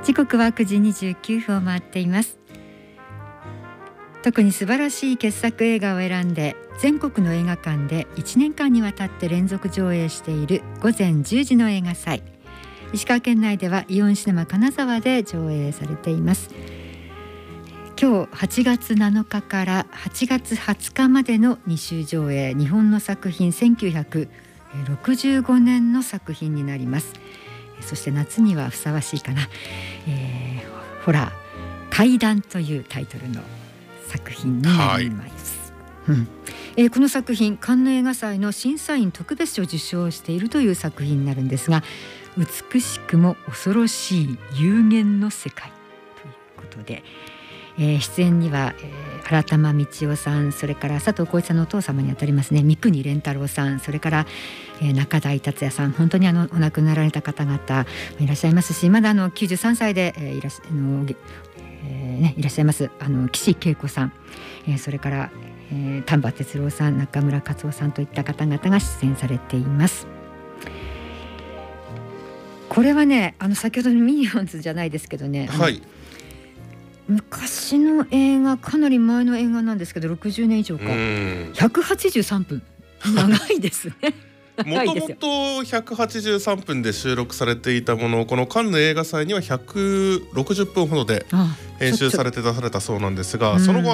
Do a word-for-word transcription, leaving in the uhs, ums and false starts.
時刻はくじにじゅうきゅうふんを回っています。特に素晴らしい傑作映画を選んで全国の映画館でいちねんかんにわたって連続上映している午前じゅうじの映画祭。石川県内ではイオンシネマ金沢で上映されています。今日はちがつなのかからはちがつはつかまでのに週上映、日本の作品せんきゅうひゃくろくじゅうごねんの作品になります。そして夏にはふさわしいかな、えー、ホラー怪談というタイトルの作品になります、はいうんえー、この作品カンヌ映画祭の審査員特別賞を受賞しているという作品になるんですが、美しくも恐ろしい幽玄の世界ということで、えー、出演には、えー、荒玉道夫さん、それから佐藤浩市さんのお父様にあたりますね三國連太郎さん、それから、えー、中台達也さん、本当にあのお亡くなられた方々いらっしゃいますし、まだあのきゅうじゅうさんさいで、えーいらっしあの、えーね、いらっしゃいますあの岸恵子さん、えー、それから、えー、丹波哲郎さん、中村克夫さんといった方々が出演されています。これはね、あの先ほどのミニオンズじゃないですけどね、 はい、 昔の映画、かなり前の映画なんですけどろくじゅうねん以上か、ひゃくはちじゅうさんぷん、長いですねもともとひゃくはちじゅうさんぷんで収録されていたものをこのカンヌ映画祭にはひゃくろくじゅっぷんほどで編集されて出されたそうなんですが、その後